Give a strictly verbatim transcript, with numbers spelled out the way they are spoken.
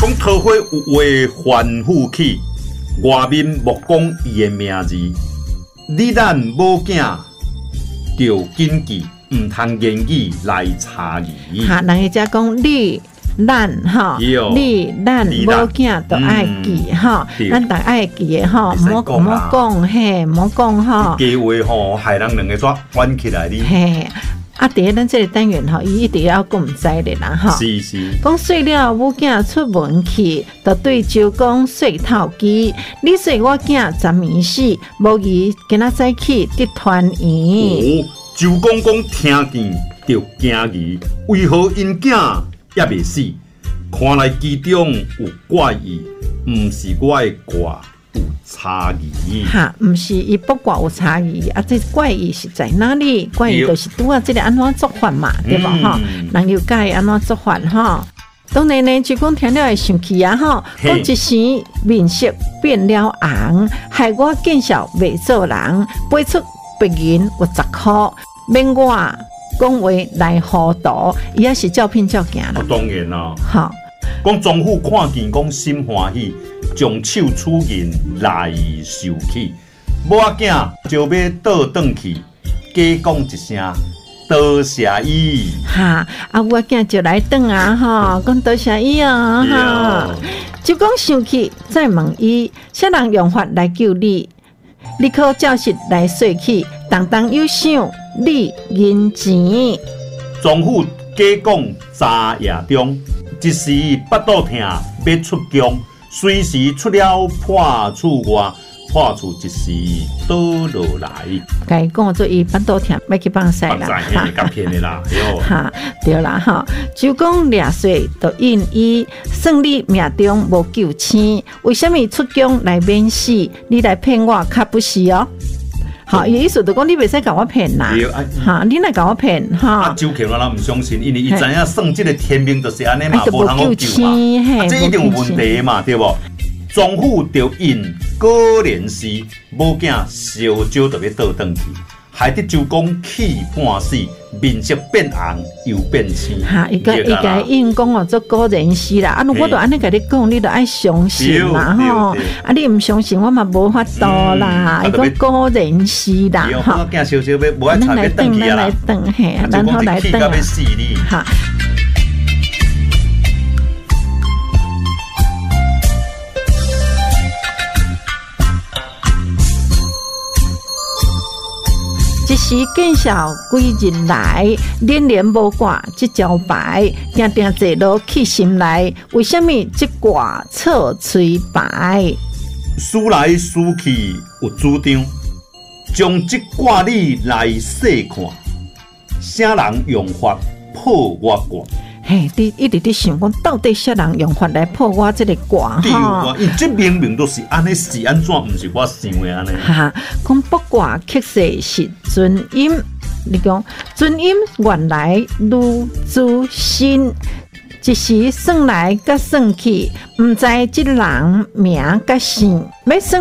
讲桃花有话反复起，外面莫讲伊的名字。你咱无囝，就谨记，唔通言语来差异。 哈，人家讲你。咱哈，你咱无囝都爱记哈，咱都爱记的哈，莫莫讲嘿，莫讲哈。 家话吼，害人两个抓关起来哩。 嘿，啊，伫咧咱这个单元吼，伊一定要讲毋知的啦哈。 是是。 讲说了，母囝出门去，就对周公说透机。你说我囝十年死，无疑今仔早起得团圆。 哦，周公公听见就惊疑，为何因囝？也未死，看来其中有怪异，毋是我的卦有差异。 哈，毋是伊卜卦有差异，啊，这怪异是在哪里？怪异就是拄啊，这个安怎做法嘛，对无哈？人有解安怎做法哈？当然呢，就讲听了会生气啊哈！讲一时面色变了红，害我见笑未做人，飞出白银有十箍，免我。讲话来糊涂，伊也是照骗照行啦。 当然啦， 好， 讲庄户看见讲心欢喜，将手取银来受气。某仔囝就要倒转去，假讲一声多谢伊。 哈，啊，我囝就来转啊哈，讲多谢伊啊哈。就讲生气，再问伊，啥人用法来救你？你可照实来说起，当当有想你银钱。 庄户假讲早夜中，一时腹肚痛要出宫，随时出了破厝外，破厝一时倒落来。 该讲做伊腹肚痛要去放屎啦， 哈，甲骗的啦， 哈，对啦哈，就讲掠水就因伊算你命中无救星，为什么出宫来免死？你来骗我，较不是哦。好，意思就讲你袂使甲我骗啦，哈，你来甲我骗哈。 啊，周庆咱唔相信，因为伊知影算这个天命就是安尼嘛，无通好救嘛，这一定有问题嘛，对不？庄户就因果然是某囝烧酒就要倒转去，害得周公气半死，面色变红又变青。 哈，伊个伊个因讲哦，做果然是啦，啊，我都安尼甲你讲，你都爱相信啦吼。啊，你唔相信，我嘛无法度啦。伊讲果然是啦， 哈。囝烧酒要无爱差要转去啊啦。咱来转，嘿，然后来转啊。哈。一时见笑几日来，连连无挂这招牌，定定坐落去心内。为什么这卦错吹白？ 思来思去有主张，将这卦理来细看，啥人用法破我卦？ 嘿，你一直伫想讲，到底啥人用法来破我这个卦？ 对啊，因这明明都是安尼，是安怎？唔是我想的安尼。 哈，讲卜卦确实是尊音。你讲尊音原来如主心，一时算来甲算去，唔知这人名甲姓，要算。